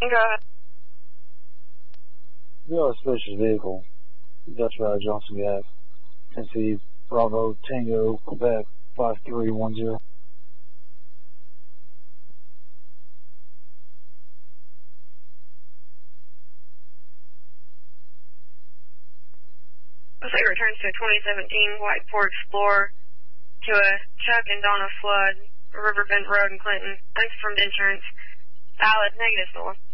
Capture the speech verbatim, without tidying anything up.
Go ahead. No suspicious vehicle. Dutch Valley Johnson Gas. Tennessee Bravo Tango Quebec five three one zero. Looks like returns to a twenty seventeen white Ford Explorer to a Chuck and Donna Flood, Riverbend Road in Clinton. Unconfirmed insurance. Valid, negative, solar.